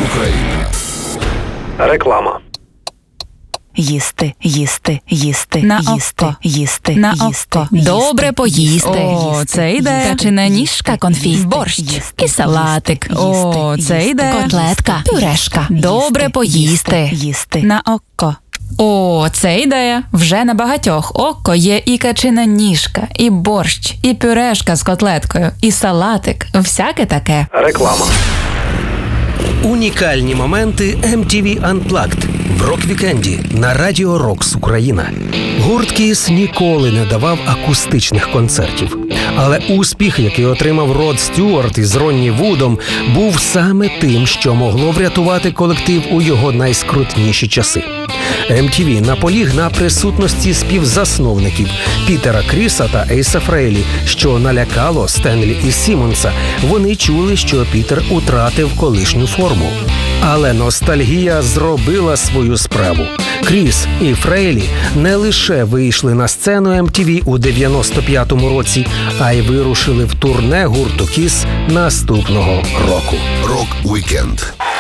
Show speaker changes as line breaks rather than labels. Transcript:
Україна.
Реклама.
Їсти, їсти, їсти,
На
їсти,
око.
їсти,
На
їсти,
око.
їсти,
Добре поїсти. О,
їсти,
це йде.
їсти,
Качана ніжка,
їсти,
конфі,
їсти,
борщ
їсти,
і салатик.
їсти,
О,
їсти,
це
їсти,
йде.
котлетка,
Пюрешка. Добре
їсти,
поїсти.
їсти.
На око. О, це ідея. Вже на багатьох око є і качина ніжка, і борщ, і пюрешка з котлеткою, і салатик. Всяке таке.
Реклама.
Унікальні моменти MTV Unplugged в рок-вікенді на Радіо Рокс Україна. Гурт Кіс ніколи не давав акустичних концертів. Але успіх, який отримав Род Стюарт із Ронні Вудом, був саме тим, що могло врятувати колектив у його найскрутніші часи. MTV наполіг на присутності співзасновників Пітера Кріса та Ейса Фрейлі, що налякало Стенлі і Сіммонса. Вони чули, що Пітер утратив колишню форму. Але ностальгія зробила свою справу. Кріс і Фрейлі не лише вийшли на сцену MTV у 95-му році, а й вирушили в турне гурту Кіс наступного року.
Рок-вікенд.